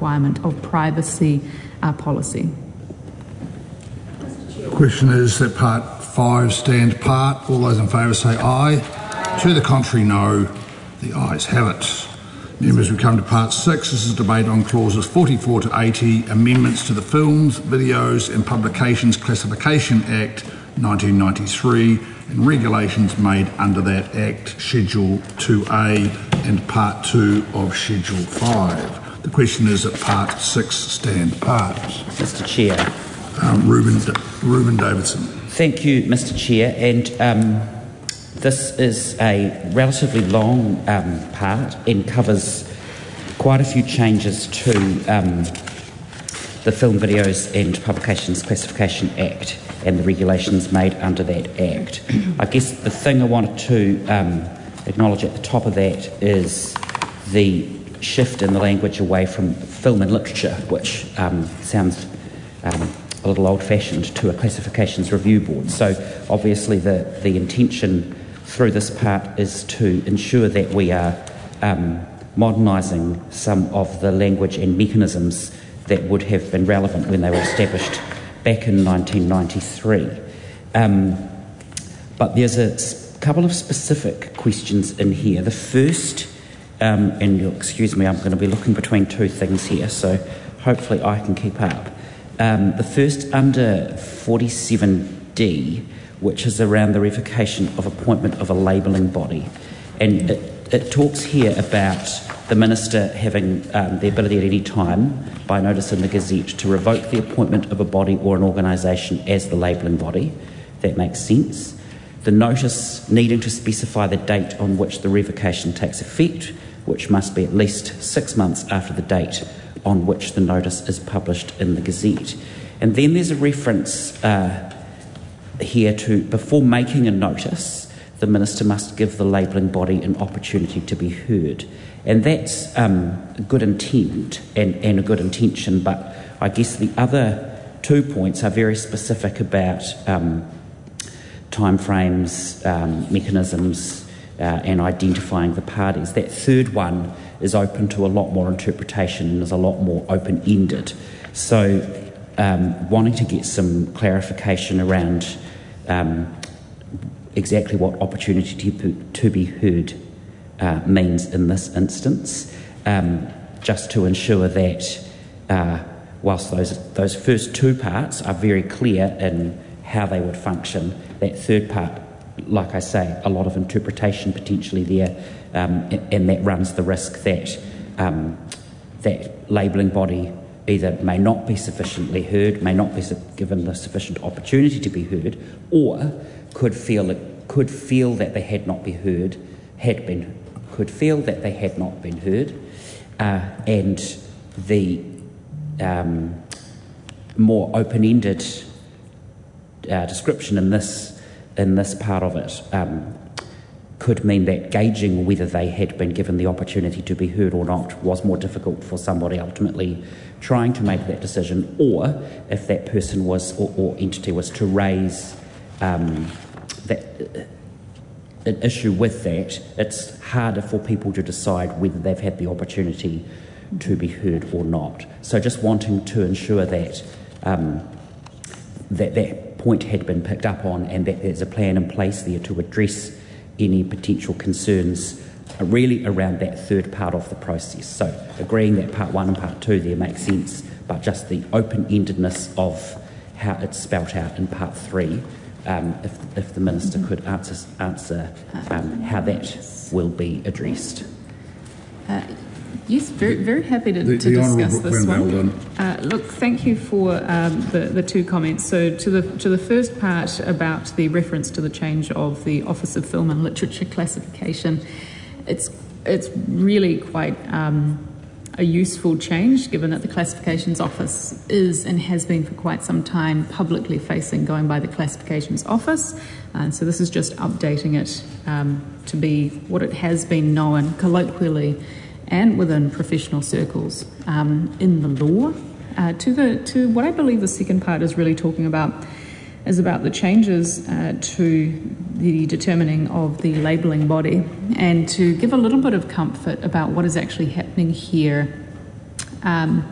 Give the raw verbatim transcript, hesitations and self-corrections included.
requirement of privacy uh, policy. The question is that part five stand part. All those in favour say aye. Aye. To the contrary, no. The ayes have it. Members, we come to part six. This is a debate on clauses forty-four to eighty, amendments to the Films, Videos and Publications Classification Act nineteen ninety-three and regulations made under that Act, Schedule two A and Part two of Schedule five. The question is that Part six stand part. Mister Chair. Um, Reuben, Reuben Davidson. Thank you, Mister Chair. And um, this is a relatively long um, part and covers quite a few changes to um, the Film, Videos and Publications Classification Act and the regulations made under that Act. I guess the thing I wanted to um, acknowledge at the top of that is the shift in the language away from film and literature, which um, sounds um, a little old-fashioned, to a classifications review board. So obviously the, the intention through this part is to ensure that we are um, modernising some of the language and mechanisms that would have been relevant when they were established back in nineteen ninety-three. Um, but there's a s- couple of specific questions in here. The first, um, and you'll excuse me, I'm going to be looking between two things here, so hopefully I can keep up. Um, the first, under forty-seven D, which is around the revocation of appointment of a labelling body. And it, it talks here about the Minister having um, the ability at any time, by notice in the Gazette, to revoke the appointment of a body or an organisation as the labelling body. That makes sense. The notice needing to specify the date on which the revocation takes effect, which must be at least six months after the date on which the notice is published in the Gazette. And then there's a reference uh, here to, before making a notice, the Minister must give the labelling body an opportunity to be heard. And that's um, a good intent and, and a good intention, but I guess the other two points are very specific about um, timeframes, um, mechanisms, uh, and identifying the parties. That third one is open to a lot more interpretation and is a lot more open-ended. So um, wanting to get some clarification around um, exactly what opportunity to, to be heard uh, means in this instance, um, just to ensure that uh, whilst those, those first two parts are very clear in how they would function, that third part, like I say, a lot of interpretation potentially there, um, and, and that runs the risk that um, that labelling body either may not be sufficiently heard, may not be given the sufficient opportunity to be heard, or could feel it, could feel that they had not been heard, had been could feel that they had not been heard, uh, and the um, more open-ended uh, description in this in this part of it um, could mean that gauging whether they had been given the opportunity to be heard or not was more difficult for somebody ultimately trying to make that decision, or if that person was or, or entity was to raise um, that, uh, an issue with that, it's harder for people to decide whether they've had the opportunity to be heard or not. So just wanting to ensure that um, that that point had been picked up on and that there's a plan in place there to address any potential concerns really around that third part of the process. So agreeing that part one and part two there makes sense, but just the open-endedness of how it's spelt out in part three, um, if, if the Minister could answer, answer um, how that will be addressed. Uh, Yes, very, very happy to, the, to the discuss this one. Well uh, look, thank you for um, the, the two comments. So to the to the first part about the reference to the change of the Office of Film and Literature classification, it's it's really quite um, a useful change, given that the Classifications Office is and has been for quite some time publicly facing going by the Classifications Office. And so this is just updating it um, to be what it has been known colloquially and within professional circles um, in the law. Uh, to the to what I believe the second part is really talking about is about the changes uh, to the determining of the labelling body, and to give a little bit of comfort about what is actually happening here. Um,